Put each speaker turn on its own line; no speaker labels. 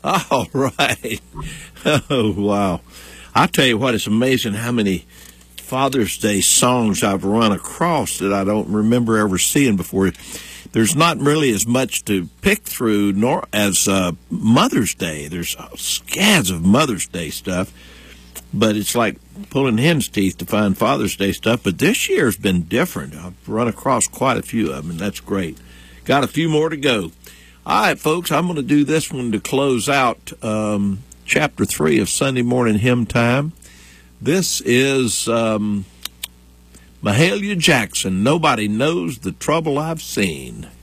All right. Oh, wow. I tell you what, it's amazing how many Father's Day songs I've run across that I don't remember ever seeing before. There's not really as much to pick through nor as Mother's Day. There's scads of Mother's Day stuff, but it's like pulling hen's teeth to find Father's Day stuff. But this year's been different. I've run across quite a few of them, and that's great. Got a few more to go. All right, folks, I'm going to do this one to close out Chapter 3 of Sunday Morning Hymn Time. This is Mahalia Jackson, Nobody Knows the Trouble I've Seen.